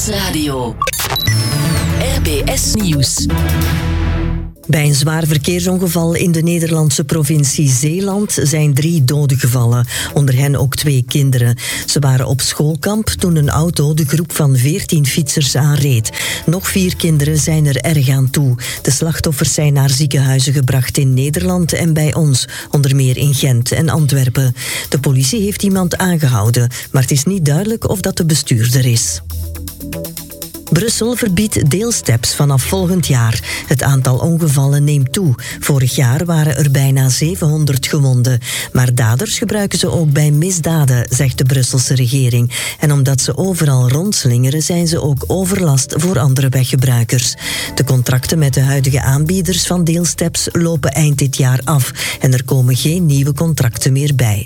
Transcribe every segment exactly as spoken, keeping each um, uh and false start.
S Radio. R B S Nieuws. Bij een zwaar verkeersongeval in de Nederlandse provincie Zeeland zijn drie doden gevallen, onder hen ook twee kinderen. Ze waren op schoolkamp toen een auto de groep van veertien fietsers aanreed. Nog vier kinderen zijn er erg aan toe. De slachtoffers zijn naar ziekenhuizen gebracht in Nederland en bij ons, onder meer in Gent en Antwerpen. De politie heeft iemand aangehouden, maar het is niet duidelijk of dat de bestuurder is. Brussel verbiedt deelsteps vanaf volgend jaar. Het aantal ongevallen neemt toe. Vorig jaar waren er bijna zevenhonderd gewonden. Maar daders gebruiken ze ook bij misdaden, zegt de Brusselse regering. En omdat ze overal rondslingeren, zijn ze ook overlast voor andere weggebruikers. De contracten met de huidige aanbieders van deelsteps lopen eind dit jaar af. En er komen geen nieuwe contracten meer bij.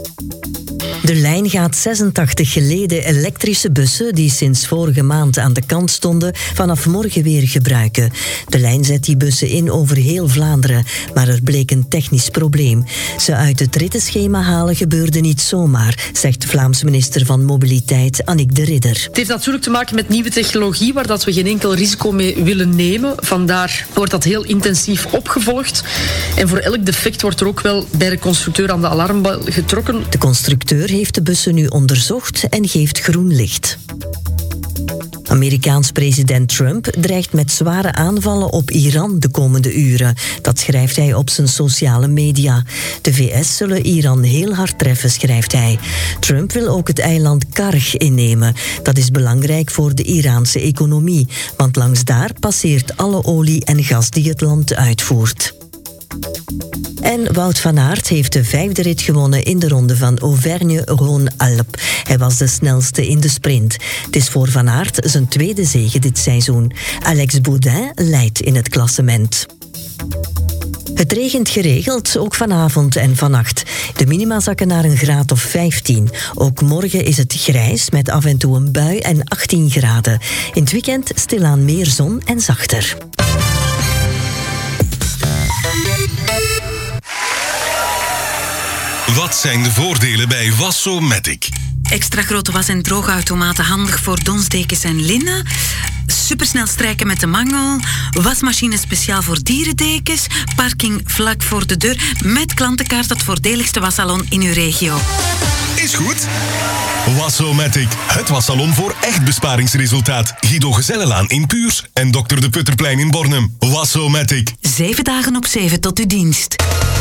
De lijn gaat zesentachtig geleden elektrische bussen die sinds vorige maand aan de kant stonden vanaf morgen weer gebruiken. De lijn zet die bussen in over heel Vlaanderen, maar er bleek een technisch probleem. Ze uit het rittenschema halen gebeurde niet zomaar, zegt Vlaams minister van Mobiliteit Annick de Ridder. Het heeft natuurlijk te maken met nieuwe technologie waar dat we geen enkel risico mee willen nemen. Vandaar wordt dat heel intensief opgevolgd. En voor elk defect wordt er ook wel bij de constructeur aan de alarmbel getrokken. De constructeur heeft de bussen nu onderzocht en geeft groen licht. Amerikaans president Trump dreigt met zware aanvallen op Iran de komende uren. Dat schrijft hij op zijn sociale media. De V S zullen Iran heel hard treffen, schrijft hij. Trump wil ook het eiland Karg innemen. Dat is belangrijk voor de Iraanse economie, want langs daar passeert alle olie en gas die het land uitvoert. En Wout van Aert heeft de vijfde rit gewonnen in de ronde van Auvergne-Rhône-Alpes. Hij was de snelste in de sprint. Het is voor Van Aert zijn tweede zege dit seizoen. Alex Boudin leidt in het klassement. Het regent geregeld, ook vanavond en vannacht. De minima zakken naar een graad of vijftien. Ook morgen is het grijs met af en toe een bui en achttien graden. In het weekend stilaan meer zon en zachter. Wat zijn de voordelen bij Wassomatic? Extra grote was- en droogautomaten handig voor donsdekens en linnen. Supersnel strijken met de mangel. Wasmachine speciaal voor dierendekens. Parking vlak voor de deur. Met klantenkaart het voordeligste wassalon in uw regio. Is goed. Wassomatic, het wassalon voor echt besparingsresultaat. Guido Gezellenlaan in Puurs en dokter De Putterplein in Bornem. Wassomatic. Zeven dagen op zeven tot uw dienst.